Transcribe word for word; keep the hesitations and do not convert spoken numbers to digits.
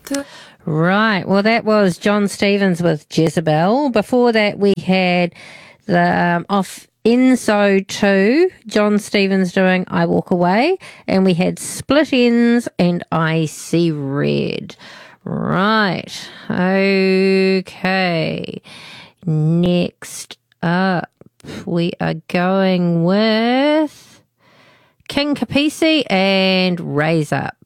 Right. Well, that was John Stevens with Jezebel. Before that, we had the um, off Enzo two, John Stevens doing I Walk Away. And we had Split Ends and I See Red. Right. Okay. Next up, we are going with King Kapisi and Raise Up.